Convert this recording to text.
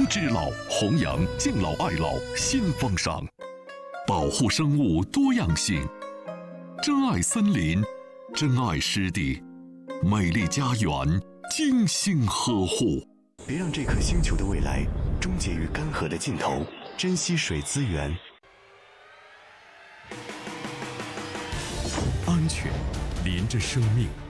知老，弘扬敬老爱老新风尚，保护生物多样性，珍爱森林，珍爱湿地，美丽家园精心呵护。 别让这颗星球的未来终结于干涸的尽头，珍惜水资源。 安全连着生命。